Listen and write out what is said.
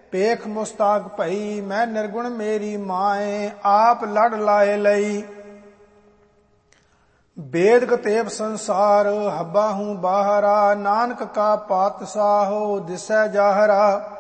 ਪੇਖ ਮੁਸਤਾਕ ਭਈ, ਮੈਂ ਨਿਰਗੁਣ ਮੇਰੀ ਮਾਏ, ਆਪ ਲੜ ਲਾਏ ਲਈ। ਬੇਦ ਕਤੇਬ ਸੰਸਾਰ, ਹੱਬਾ ਹੂੰ ਬਾਹਰਾ, ਨਾਨਕ ਕਾ ਪਾਤਸ਼ਾਹੋ ਦਿਸੈ ਜਾਹਰਾ।